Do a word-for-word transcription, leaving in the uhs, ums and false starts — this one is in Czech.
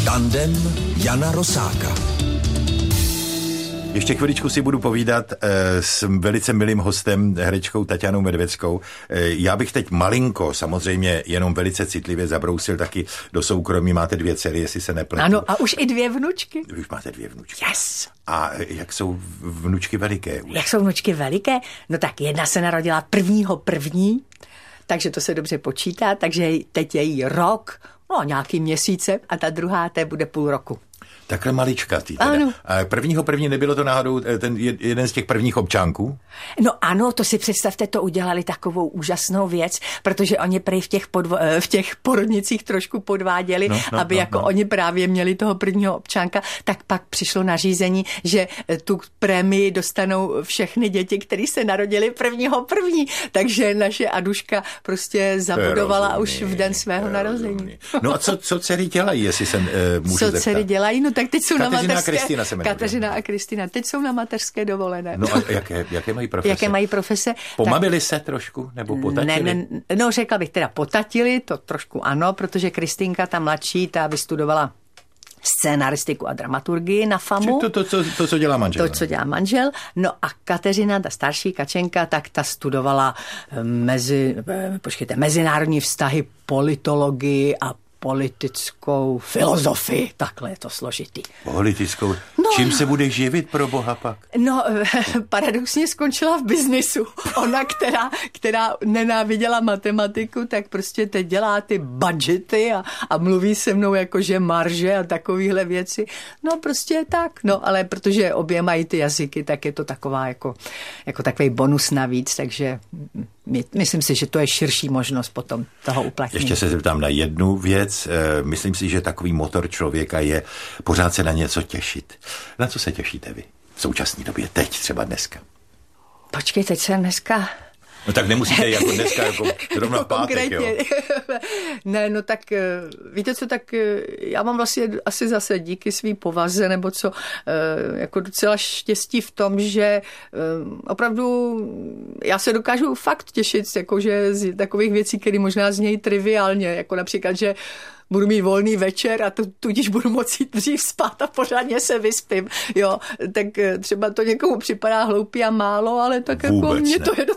Tandem Jana Rosáka. Ještě chviličku si budu povídat e, s velice milým hostem, herečkou Taťanou Medveckou. E, já bych teď malinko, samozřejmě jenom velice citlivě zabrousil taky do soukromí. Máte dvě dcery, jestli se nepletu. Ano, a už i dvě vnučky. Vy už máte dvě vnučky. Yes. A jak jsou vnučky veliké? Už? Jak jsou vnučky veliké? No tak jedna se narodila prvního první, takže to se dobře počítá, takže teď je jí rok, no nějaký měsíce a ta druhá té bude půl roku. Takhle maličkatý teda. Ano. A prvního první nebylo to náhodou ten jeden z těch prvních občánků? No ano, to si představte, to udělali takovou úžasnou věc, protože oni prý v těch, podvo- v těch porodnicích trošku podváděli, no, no, aby no, jako no. oni právě měli toho prvního občánka, tak pak přišlo nařízení, že tu prémii dostanou všechny děti, které se narodily prvního první. Takže naše Aduška prostě zabudovala už v den svého narození. No a co, co dcery dělají, jestli se uh, můžu Co zeptat? dcery dělají? No tak teď jsou Kateřina na mateřské... a Kristýna se jmenuje. Kateřina a Kristýna. Teď jsou na mateřské dovolené. No a jaké, jaké mají profese? Jaké mají profese? Pomamili tak... se trošku? Nebo potatili? Ne, ne, no řekla bych teda potatili, to trošku ano, protože Kristýnka, ta mladší, ta vystudovala scénaristiku a dramaturgii na FAMu. To, to, to, to, co dělá manžel. To, co dělá manžel. No a Kateřina, ta starší Kačenka, tak ta studovala mezi, počkejte, mezinárodní vztahy, politologii a politickou filozofii. Takhle je to složitý. Politickou? No, čím se bude živit pro boha pak? No, paradoxně skončila v biznisu. Ona, která, která nenáviděla matematiku, tak prostě teď dělá ty budgety a, a mluví se mnou jakože marže a takovýhle věci. No, prostě tak. No, ale protože obě mají ty jazyky, tak je to taková jako, jako takový bonus navíc, takže my, myslím si, že to je širší možnost potom toho uplatnění. Ještě se zeptám na jednu věc. Myslím si, že takový motor člověka je pořád se na něco těšit. Na co se těšíte vy v současné době? Teď třeba dneska. Počkej, teď se dneska... No tak nemusíte jako dneska, jako zrovna v pátek, jo. Ne, no tak víte co, tak já mám vlastně asi zase díky svý povaze, nebo co, jako docela štěstí v tom, že opravdu já se dokážu fakt těšit, jakože z takových věcí, které možná znějí triviálně, jako například, že budu mít volný večer a to, tudíž budu moci dřív spát a pořádně se vyspím. Jo, tak třeba to někomu připadá hloupý a málo, ale tak vůbec jako mně ne. to je docela